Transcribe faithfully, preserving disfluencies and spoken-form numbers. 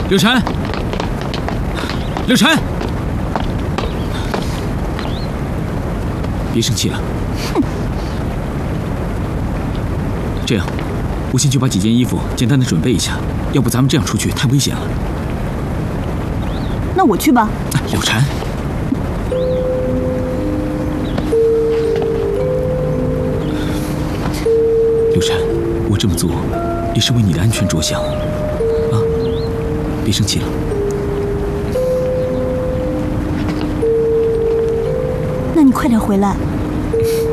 柳晨，柳晨，别生气了。这样，我先去把几件衣服简单的准备一下，要不咱们这样出去太危险了。 那我去吧。 柳晨。 柳晨，我这么做也是为你的安全着想，啊，别生气了。 那你快点回来。